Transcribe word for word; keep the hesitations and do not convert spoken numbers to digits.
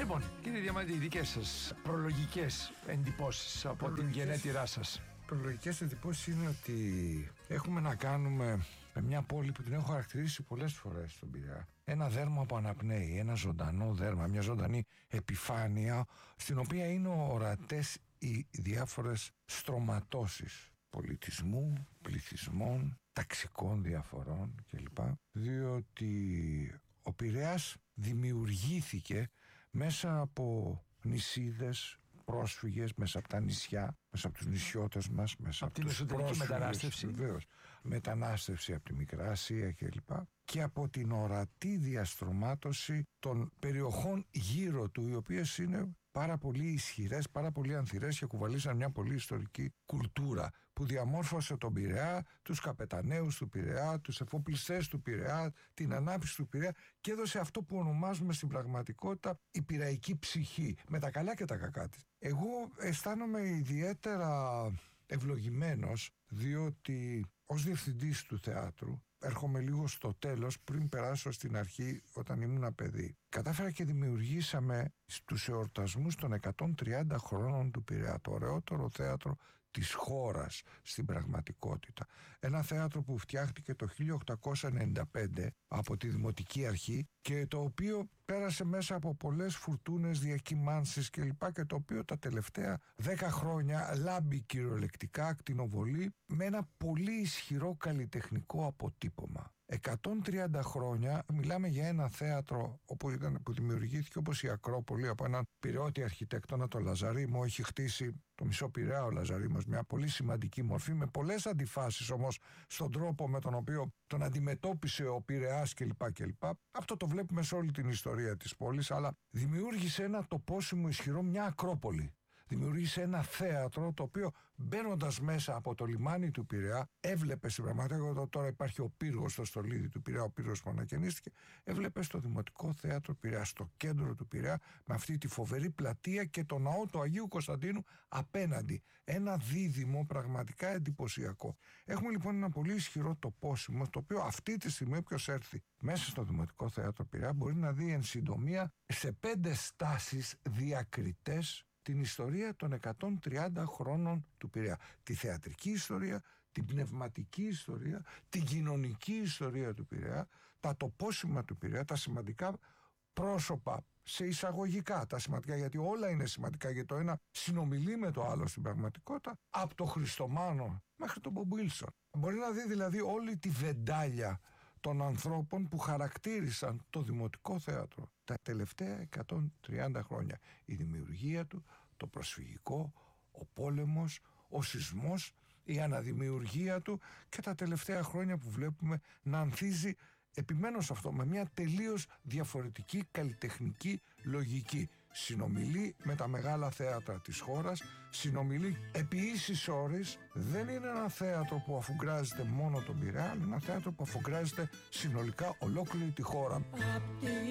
Λοιπόν, κύριε Διαμάντη, οι δικές σας προλογικές εντυπώσεις από την γενέτειρά σας. Προλογικές εντυπώσεις είναι ότι έχουμε να κάνουμε με μια πόλη που την έχω χαρακτηρίσει πολλές φορές στον Πειραιά. Ένα δέρμα που αναπνέει, ένα ζωντανό δέρμα, μια ζωντανή επιφάνεια, στην οποία είναι ορατές οι διάφορες στρωματώσεις πολιτισμού, πληθυσμών, ταξικών διαφορών κλπ. Διότι ο Πειραιάς δημιουργήθηκε μέσα από νησίδες, πρόσφυγες, μέσα από τα νησιά, μέσα από τους νησιώτες μας, μέσα από, από την εσωτερική μετανάστευση. Βεβαίως, μετανάστευση από τη Μικρά Ασία κλπ. Και από την ορατή διαστρωμάτωση των περιοχών γύρω του, οι οποίες είναι πάρα πολύ ισχυρές, πάρα πολύ ανθυρές και κουβαλήσαν μια πολύ ιστορική κουλτούρα που διαμόρφωσε τον Πειραιά, τους καπεταναίους του Πειραιά, τους εφοπλιστές του Πειραιά, την ανάπτυξη του Πειραιά και έδωσε αυτό που ονομάζουμε στην πραγματικότητα η πειραϊκή ψυχή, με τα καλά και τα κακά της. Εγώ αισθάνομαι ιδιαίτερα ευλογημένος, διότι ως διευθυντής του θεάτρου έρχομαι λίγο στο τέλος, πριν περάσω στην αρχή όταν ήμουν παιδί. Κατάφερα και δημιουργήσαμε στους εορτασμούς των εκατόν τριάντα χρόνων του Πειραιά το ωραιότερο θέατρο της χώρας στην πραγματικότητα. Ένα θέατρο που φτιάχτηκε το χίλια οκτακόσια ενενήντα πέντε από τη Δημοτική Αρχή και το οποίο πέρασε μέσα από πολλές φουρτούνες, διακυμάνσεις κλπ. Και το οποίο τα τελευταία δέκα χρόνια λάμπει κυριολεκτικά, ακτινοβολεί με ένα πολύ ισχυρό καλλιτεχνικό αποτύπωμα. εκατόν τριάντα χρόνια μιλάμε για ένα θέατρο όπου ήταν, που δημιουργήθηκε όπως η Ακρόπολη από έναν Πειραιώτη αρχιτέκτονα, τον Λαζαρίμο. Έχει χτίσει το μισό Πειραιά ο Λαζαρίμος, μια πολύ σημαντική μορφή με πολλές αντιφάσεις όμως στον τρόπο με τον οποίο τον αντιμετώπισε ο Πειραιάς κλπ. κλπ. Αυτό το βλέπουμε σε όλη την ιστορία της πόλης, αλλά δημιούργησε ένα τοπόσιμο ισχυρό, μια Ακρόπολη. Δημιουργήσε ένα θέατρο το οποίο μπαίνοντας μέσα από το λιμάνι του Πειραιά, έβλεπε στην πραγματικότητα, τώρα υπάρχει ο πύργος στο στολίδι του Πειραιά, ο πύργος που ανακαινίστηκε, έβλεπε στο Δημοτικό Θέατρο Πειραιά, στο κέντρο του Πειραιά, με αυτή τη φοβερή πλατεία και το ναό του Αγίου Κωνσταντίνου απέναντι. Ένα δίδυμο πραγματικά εντυπωσιακό. Έχουμε λοιπόν ένα πολύ ισχυρό τοπόσιμο, το οποίο αυτή τη στιγμή όποιος έρθει μέσα στο Δημοτικό Θέατρο Πειραιά μπορεί να δει εν συντομία σε πέντε στάσεις διακριτές την ιστορία των εκατόν τριάντα χρόνων του Πειραιά. Τη θεατρική ιστορία, την πνευματική ιστορία, την κοινωνική ιστορία του Πειραιά, τα τοπόσιμα του Πειραιά, τα σημαντικά πρόσωπα, σε εισαγωγικά τα σημαντικά, γιατί όλα είναι σημαντικά, γιατί το ένα συνομιλεί με το άλλο στην πραγματικότητα, από το Χριστομάνο μέχρι τον Μπομπ Βίλσον. Μπορεί να δει δηλαδή όλη τη βεντάλια των ανθρώπων που χαρακτήρισαν το Δημοτικό Θέατρο τα τελευταία εκατόν τριάντα χρόνια. Η δημιουργία του, το προσφυγικό, ο πόλεμος, ο σεισμός, η αναδημιουργία του και τα τελευταία χρόνια που βλέπουμε να ανθίζει, επιμένω σε αυτό, με μια τελείως διαφορετική καλλιτεχνική λογική. Συνομιλεί με τα μεγάλα θέατρα της χώρας, συνομιλεί επί ίσης ώρες. Δεν είναι ένα θέατρο που αφουγκράζεται μόνο τον Πειραιά, είναι ένα θέατρο που αφουγκράζεται συνολικά ολόκληρη τη χώρα.